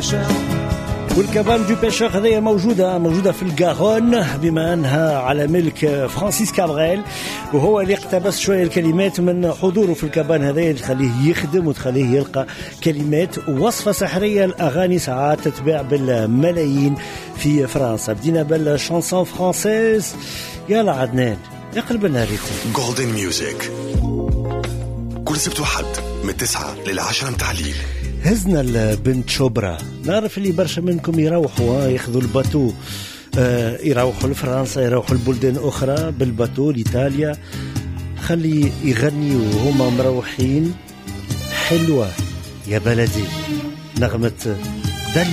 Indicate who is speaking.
Speaker 1: والكابان دو بيشور هذه موجودة في الغارون، بما أنها على ملك فرانسيس كابريل، وهو اللي اقتبس شوية الكلمات من حضوره في الكابان هذا، تخليه يخدم وتخليه يلقى كلمات ووصفة سحرية. الأغاني ساعات تتباع بالملايين في فرنسا. بدينا بالشانسون فرانسيز. يلا عدنان يقلب لنا ريتم.
Speaker 2: جولدن ميوزك كل سبت وحد من 9 ل10 متاع الليل.
Speaker 1: هزنا البنت شبرا. نعرف اللي برشا منكم يروحوا ياخذوا الباتو، يروحوا لفرنسا، يروحوا لبلدان أخرى بالباتو لإيطاليا. خلي يغني وهما مروحين. حلوة يا بلدي نغمة